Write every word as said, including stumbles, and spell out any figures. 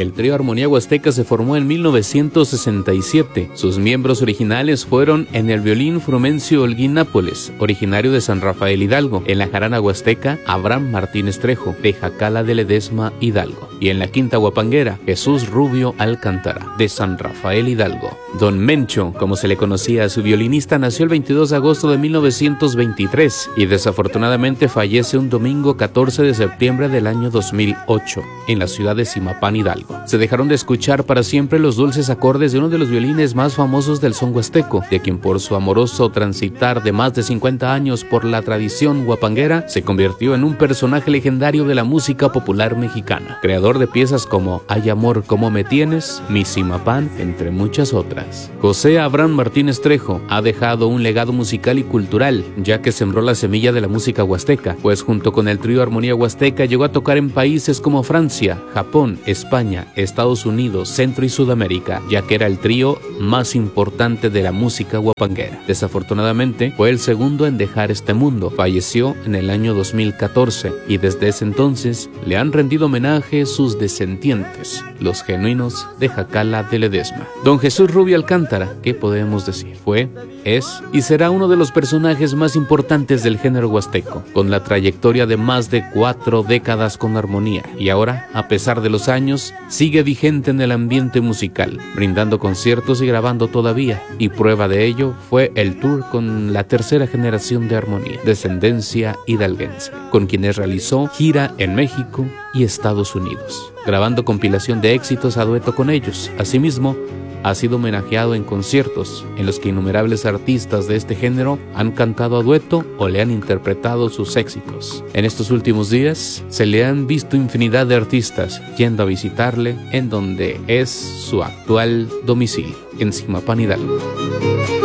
El trío Armonía Huasteca se formó en mil novecientos sesenta y siete. Sus miembros originales fueron en el violín Frumencio Holguín Nápoles, originario de San Rafael Hidalgo; en la jarana huasteca, Abraham Martínez Trejo, de Jacala de Ledesma, Hidalgo; y en la quinta huapanguera, Jesús Rubio Alcántara, de San Rafael Hidalgo. Don Mencho, como se le conocía a su violinista, nació el veintidós de agosto de mil novecientos veintitrés y desafortunadamente fallece un domingo catorce de septiembre del año dos mil ocho en la ciudad de Zimapán, Hidalgo. Se dejaron de escuchar para siempre los dulces acordes de uno de los violines más famosos del son huasteco, de quien por su amoroso transitar de más de cincuenta años por la tradición huapanguera se convirtió en un personaje legendario de la música popular mexicana, creador de piezas como Hay amor como me tienes, Mi Zimapán, entre muchas otras. José Abraham Martínez Trejo ha dejado un legado musical y cultural, ya que sembró la semilla de la música huasteca, pues junto con el trío Armonía Huasteca llegó a tocar en países como Francia, Japón, España, Estados Unidos, Centro y Sudamérica, ya que era el trío más importante de la música huapanguera. Desafortunadamente, fue el segundo en dejar este mundo. Falleció en el año dos mil catorce y desde ese entonces le han rendido homenaje sus descendientes, los genuinos de Jacala de Ledesma. Don Jesús Rubio Alcántara, ¿qué podemos decir? Fue, es y será uno de los personajes más importantes del género huasteco, con la trayectoria de más de cuatro décadas con Armonía, y ahora, a pesar de los años, sigue vigente en el ambiente musical, brindando conciertos y grabando todavía, y prueba de ello fue el tour con la tercera generación de Armonía, descendencia hidalguense, con quienes realizó gira en México y Estados Unidos, grabando compilación de éxitos a dueto con ellos. Asimismo, ha sido homenajeado en conciertos en los que innumerables artistas de este género han cantado a dueto o le han interpretado sus éxitos. En estos últimos días se le han visto infinidad de artistas yendo a visitarle en donde es su actual domicilio, en Zimapán, Hidalgo.